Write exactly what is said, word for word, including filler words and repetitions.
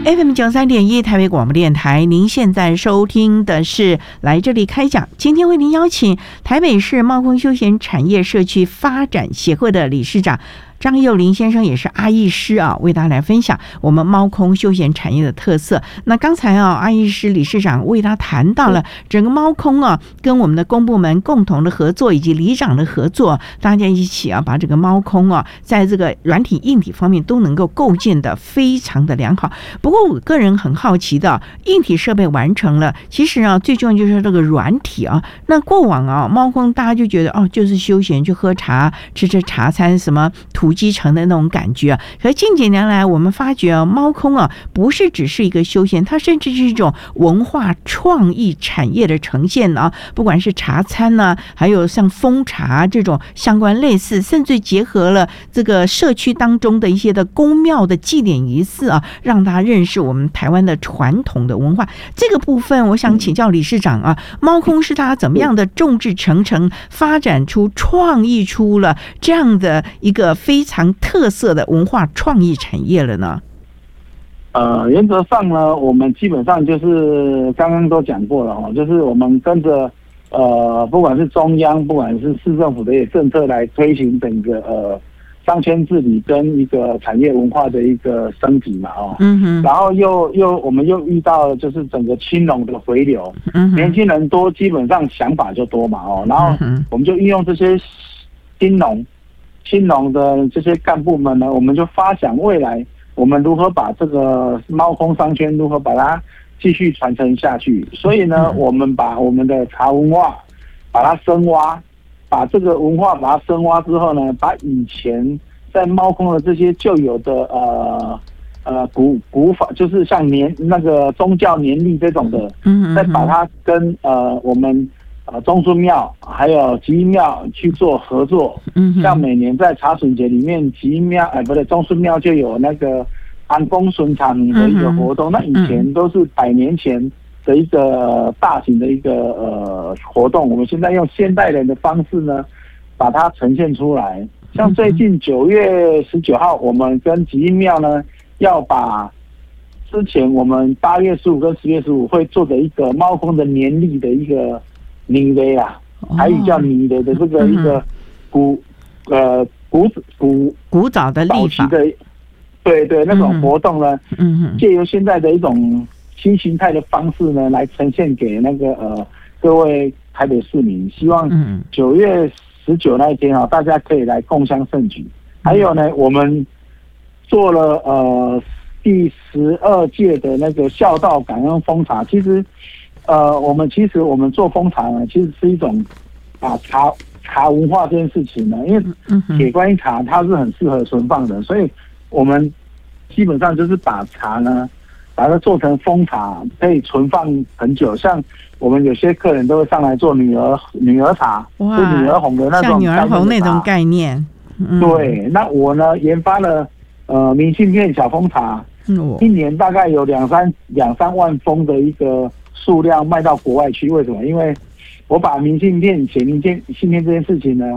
F M 九三点一台北广播电台，您现在收听的是来这里开讲。今天为您邀请台北市猫空休闲产业社区发展协会的理事长张幼霖先生，也是阿义师啊，为大家来分享我们猫空休闲产业的特色。那刚才啊，阿义师理事长为他谈到了整个猫空啊，跟我们的公部门共同的合作，以及里长的合作，大家一起啊，把这个猫空啊，在这个软体、硬体方面都能够构建的非常的良好。不过我个人很好奇的，硬体设备完成了，其实啊，最重要就是这个软体啊。那过往啊，猫空大家就觉得哦，就是休闲，去喝茶、吃吃茶餐，什么土基层的那种感觉啊。可是近几年来，我们发觉啊，猫空啊，不是只是一个休闲，它甚至是一种文化创意产业的呈现啊。不管是茶餐呢、啊，还有像封茶这种相关类似，甚至结合了这个社区当中的一些的宫庙的祭典仪式啊，让大家认识我们台湾的传统的文化。这个部分，我想请教理事长啊，猫空是它怎么样的众志成城，发展出、创意出了这样的一个非常特色的文化创意产业了呢？ 呃，原则上呢，我们基本上就是刚刚都讲过了哦，就是我们跟着呃，不管是中央，不管是市政府的一些政策来推行整个呃商圈治理跟一个产业文化的一个升级嘛哦，嗯哼，然后又又我们又遇到就是整个青农的回流，嗯哼，年轻人多，基本上想法就多嘛哦，然后我们就运用这些青农。青农的这些干部们呢，我们就发想未来我们如何把这个猫空商圈如何把它继续传承下去。所以呢，我们把我们的茶文化把它深挖，把这个文化把它深挖之后呢，把以前在猫空的这些旧有的呃呃古古法，就是像年那个宗教年历这种的，再把它跟呃我们。呃，中顺庙还有吉英庙去做合作，嗯，像每年在茶笋节里面，吉英庙哎不对，中顺庙就有那个安公孙茶米的一个活动，嗯，那以前都是百年前的一个大型的一个呃活动，我们现在用现代人的方式呢，把它呈现出来。像最近九月十九号，我们跟吉英庙呢要把之前我们八月十五跟十月十五会做的一个猫空的年历的一个。泥雷啊，台语叫泥雷的这个一个古、嗯、呃古古古早的历法的， 对对，那种活动呢，嗯，借由现在的一种新形态的方式呢，来呈现给那个呃各位台北市民。希望九月十九那一天啊，大家可以来共襄盛举。还有呢，我们做了呃第十二届的那个孝道感恩封茶，其实。呃，我们其实我们做封茶呢，其实是一种把茶茶文化这件事情呢，因为铁观音茶它是很适合存放的，所以我们基本上就是把茶呢，把它做成封茶，可以存放很久。像我们有些客人都会上来做女儿女儿茶，就女儿红的那种， 像女儿红那种概念。 嗯、对，那我呢研发了呃明信片小封茶，嗯、一年大概有两三两三万封的一个。数量卖到国外去，为什么？因为我把明信片写明信信片这件事情呢，